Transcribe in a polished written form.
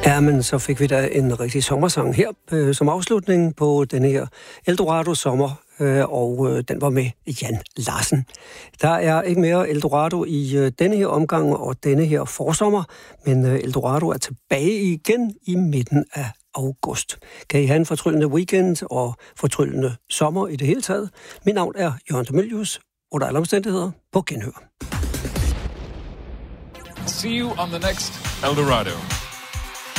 Ja, men så fik vi da en rigtig sommersang her som afslutning på den her Eldorado sommer, og den var med Jan Larsen. Der er ikke mere Eldorado i denne her omgang og denne her forsommer, men Eldorado er tilbage igen i midten af august. Kan I have en fortryllende weekend og fortryllende sommer i det hele taget? Mit navn er Jørgen Demilius. Under alle omstændigheder på genhør. See you on the next Eldorado.